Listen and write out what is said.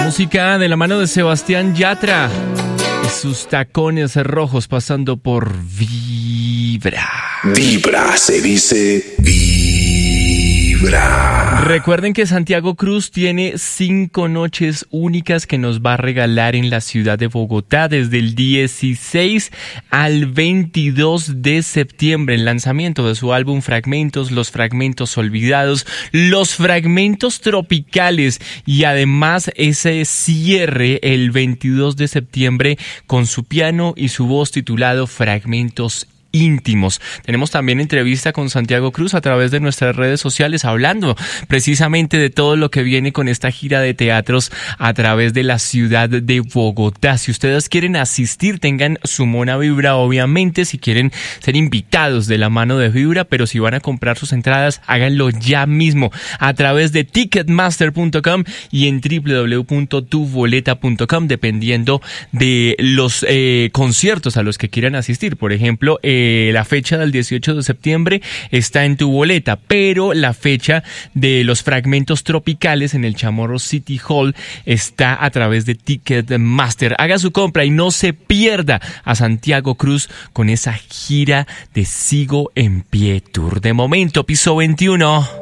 Música de la mano de Sebastián Yatra y sus tacones rojos pasando por Vibra. Vibra, se dice Vibra. Recuerden que Santiago Cruz tiene 5 noches únicas que nos va a regalar en la ciudad de Bogotá desde el 16 al 22 de septiembre. El lanzamiento de su álbum Fragmentos, Los Fragmentos Olvidados, Los Fragmentos Tropicales y además ese cierre el 22 de septiembre con su piano y su voz titulado Fragmentos Íntimos. Tenemos también entrevista con Santiago Cruz a través de nuestras redes sociales hablando precisamente de todo lo que viene con esta gira de teatros a través de la ciudad de Bogotá. Si ustedes quieren asistir, tengan su mona Vibra, obviamente, si quieren ser invitados de la mano de Vibra, pero si van a comprar sus entradas, háganlo ya mismo a través de ticketmaster.com y en www.tuboleta.com, dependiendo de los conciertos a los que quieran asistir. Por ejemplo, la fecha del 18 de septiembre está en Tu Boleta, pero la fecha de los Fragmentos Tropicales en el Chamorro City Hall está a través de Ticketmaster. Haga su compra y no se pierda a Santiago Cruz con esa gira de Sigo en Pie Tour. De momento, piso 21.